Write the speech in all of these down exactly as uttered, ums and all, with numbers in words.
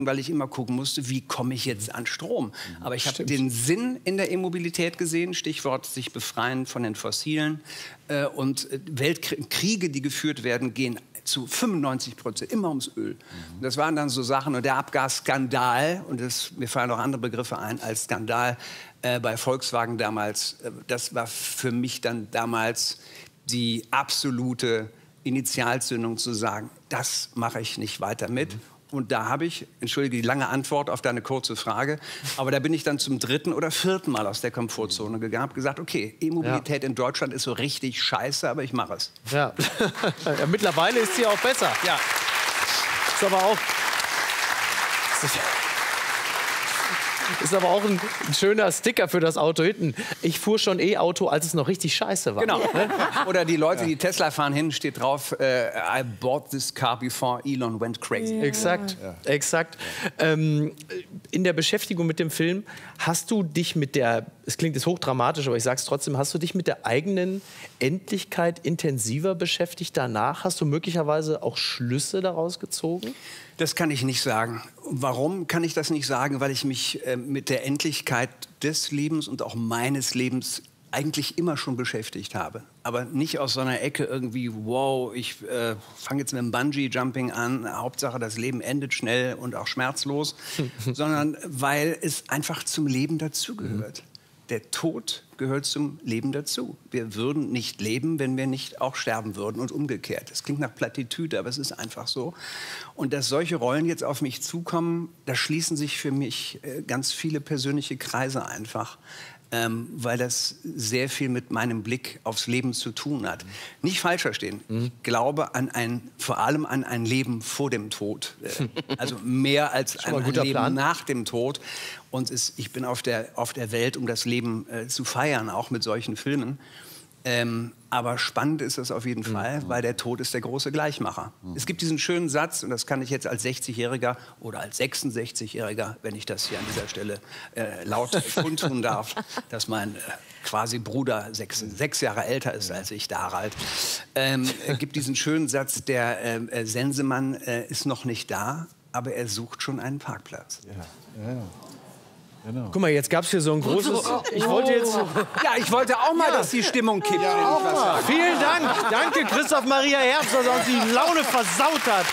weil ich immer gucken musste, wie komme ich jetzt an Strom. Aber ich habe den Sinn in der E-Mobilität gesehen, Stichwort sich befreien von den Fossilen. Äh, und Weltkriege, die geführt werden, gehen zu fünfundneunzig Prozent immer ums Öl. Mhm. Das waren dann so Sachen. Und der Abgasskandal, und das, mir fallen auch andere Begriffe ein als Skandal, äh, bei Volkswagen damals, äh, das war für mich dann damals die absolute Initialzündung zu sagen, das mache ich nicht weiter mit. Mhm. Und da habe ich, entschuldige die lange Antwort auf deine kurze Frage, aber da bin ich dann zum dritten oder vierten Mal aus der Komfortzone gegangen, habe gesagt, okay, E-Mobilität ja. in Deutschland ist so richtig scheiße, aber ich mache es. Ja. Ja, mittlerweile ist sie auch besser. Ja. Ist aber auch... Ist aber auch ein, ein schöner Sticker für das Auto hinten. Ich fuhr schon E-Auto, als es noch richtig scheiße war. Genau. Oder die Leute, die Tesla fahren, hinten steht drauf, äh, I bought this car before Elon went crazy. Ja. Exakt, ja. exakt. Ähm, in der Beschäftigung mit dem Film, hast du dich mit der, es klingt jetzt hochdramatisch, aber ich sag's trotzdem, hast du dich mit der eigenen Endlichkeit intensiver beschäftigt danach? Hast du möglicherweise auch Schlüsse daraus gezogen? Das kann ich nicht sagen. Warum kann ich das nicht sagen? Weil ich mich äh, mit der Endlichkeit des Lebens und auch meines Lebens eigentlich immer schon beschäftigt habe. Aber nicht aus so einer Ecke irgendwie, wow, ich äh, fange jetzt mit dem Bungee-Jumping an, Hauptsache das Leben endet schnell und auch schmerzlos, sondern weil es einfach zum Leben dazugehört. Mhm. Der Tod gehört zum Leben dazu. Wir würden nicht leben, wenn wir nicht auch sterben würden und umgekehrt. Das klingt nach Plattitüde, aber es ist einfach so. Und dass solche Rollen jetzt auf mich zukommen, da schließen sich für mich äh, ganz viele persönliche Kreise einfach. Ähm, weil das sehr viel mit meinem Blick aufs Leben zu tun hat. Nicht falsch verstehen. Mhm. Ich glaube an ein, vor allem an ein Leben vor dem Tod. Äh, also mehr als ein, ein Leben Plan. nach dem Tod. Und es, ich bin auf der, auf der Welt, um das Leben äh, zu feiern, auch mit solchen Filmen. Ähm, aber spannend ist es auf jeden mhm. Fall, weil der Tod ist der große Gleichmacher. Mhm. Es gibt diesen schönen Satz, und das kann ich jetzt als sechzigjähriger oder als sechsundsechzigjähriger, wenn ich das hier an dieser Stelle äh, laut kundtun darf, dass mein äh, quasi Bruder sechs, sechs Jahre älter ist als ich, der Harald, ähm, gibt diesen schönen Satz, der äh, Sensemann äh, ist noch nicht da, aber er sucht schon einen Parkplatz. Ja, ja. Genau. Guck mal, jetzt gab es hier so ein großes... Ich wollte jetzt... Ja, ich wollte auch mal, ja. dass die Stimmung kippt. Ja, auch mal. Vielen Dank. Danke, Christoph Maria Herbst, dass er uns die Laune versaut hat.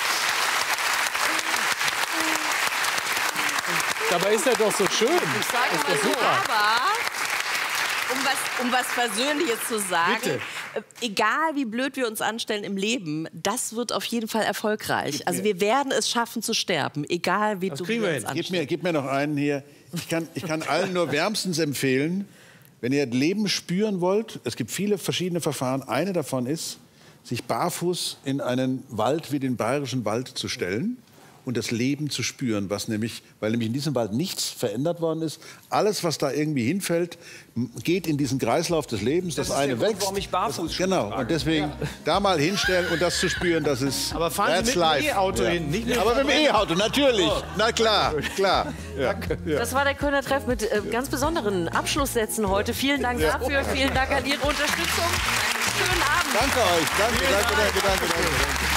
Dabei ist er doch so schön. Ich sage mal so, aber... Um was, um was Persönliches zu sagen, Bitte. Egal wie blöd wir uns anstellen im Leben, das wird auf jeden Fall erfolgreich. Also wir werden es schaffen zu sterben, egal wie das du kriegen wir uns hin. anstellst. Gib mir, gib mir noch einen hier. Ich kann, ich kann allen nur wärmstens empfehlen, wenn ihr Leben spüren wollt, es gibt viele verschiedene Verfahren. Eine davon ist, sich barfuß in einen Wald wie den Bayerischen Wald zu stellen und das Leben zu spüren, was nämlich, weil nämlich in diesem Wald nichts verändert worden ist. Alles, was da irgendwie hinfällt, geht in diesen Kreislauf des Lebens. Das, das eine Grund, wächst. Warum ich barfuß das, genau. Und deswegen ja. da mal hinstellen und das zu spüren, das ist. Aber fahren Sie mit dem E-Auto ja. hin, nicht mit Aber mit dem E-Auto, natürlich. Oh. Na klar, klar. Ja. Ja. Das war der Kölner Treff mit äh, ganz besonderen Abschlusssätzen heute. Vielen Dank dafür. Vielen Dank an Ihre Unterstützung. Schönen Abend. Danke euch. Danke, danke, danke, danke, danke.